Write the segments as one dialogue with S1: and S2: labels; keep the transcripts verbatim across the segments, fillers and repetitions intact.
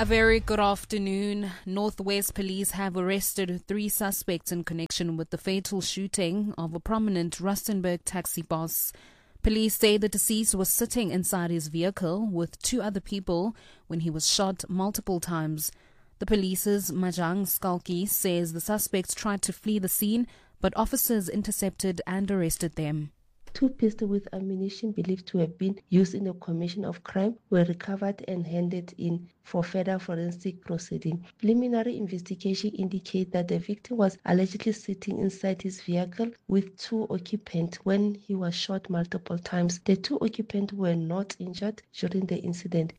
S1: A very good afternoon. Northwest Police have arrested three suspects in connection with the fatal shooting of a prominent Rustenburg taxi boss. Police say the deceased was sitting inside his vehicle with two other people when he was shot multiple times. The police's Majang Skalki says the suspects tried to flee the scene, but officers intercepted and arrested them.
S2: Two pistols with ammunition believed to have been used in the commission of crime were recovered and handed in for further forensic proceeding. Preliminary investigation indicate that the victim was allegedly sitting inside his vehicle with two occupants when he was shot multiple times. The two occupants were not injured during the incident.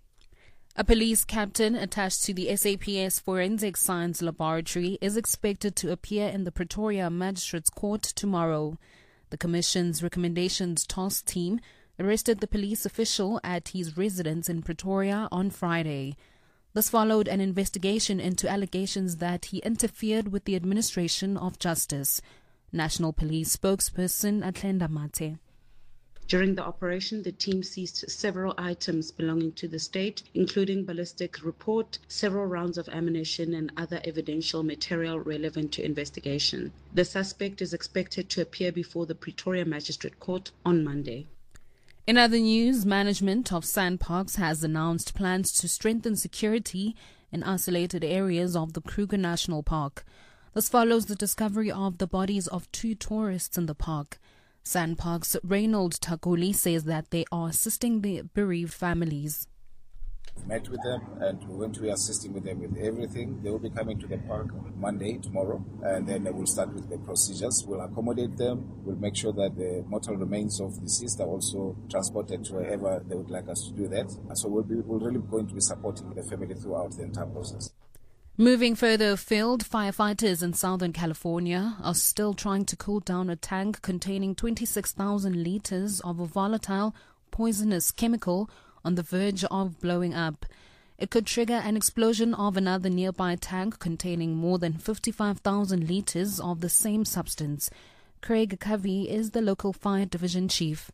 S1: A police captain attached to the S A P S Forensic Science Laboratory is expected to appear in the Pretoria Magistrates Court tomorrow. The Commission's Recommendations Task Team arrested the police official at his residence in Pretoria on Friday. This followed an investigation into allegations that he interfered with the administration of justice. National Police spokesperson Atlenda Mate.
S3: During the operation, the team seized several items belonging to the state, including ballistic report, several rounds of ammunition, and other evidential material relevant to investigation. The suspect is expected to appear before the Pretoria Magistrate Court on Monday.
S1: In other news, management of SANParks has announced plans to strengthen security in isolated areas of the Kruger National Park. This follows the discovery of the bodies of two tourists in the park. SANParks' Reynold Takuli says that they are assisting the bereaved families.
S4: We've met with them and we're going to be assisting with them with everything. They will be coming to the park Monday, tomorrow, and then we'll start with the procedures. We'll accommodate them. We'll make sure that the mortal remains of deceased are also transported to wherever they would like us to do that. And so we'll be we're really going to be supporting the family throughout the entire process.
S1: Moving further afield, firefighters in Southern California are still trying to cool down a tank containing twenty-six thousand liters of a volatile, poisonous chemical on the verge of blowing up. It could trigger an explosion of another nearby tank containing more than fifty-five thousand liters of the same substance. Craig Covey is the local fire division chief.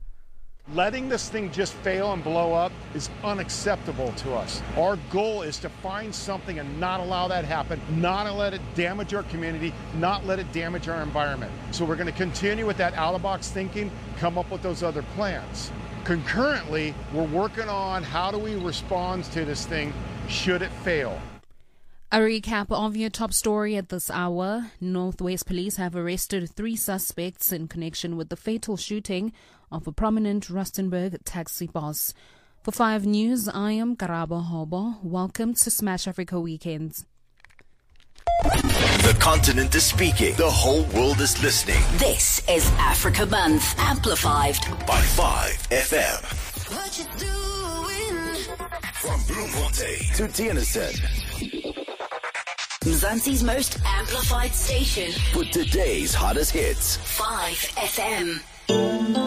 S5: Letting this thing just fail and blow up is unacceptable to us. Our goal is to find something and not allow that happen, not let it damage our community, not let it damage our environment. So we're going to continue with that out-of-the-box thinking, come up with those other plans. Concurrently, we're working on how do we respond to this thing should it fail.
S1: A recap of your top story at this hour. Northwest Police have arrested three suspects in connection with the fatal shooting of a prominent Rustenburg taxi boss. For five News, I am Karabo Hobo. Welcome to Smash Africa Weekends.
S6: The continent is speaking. The whole world is listening.
S7: This is Africa Month, amplified
S6: by five F M.
S7: What you doing?
S6: From Bloemfontein to Tienisson.
S7: Mzansi's most amplified station.
S6: For today's hottest hits.
S7: five F M.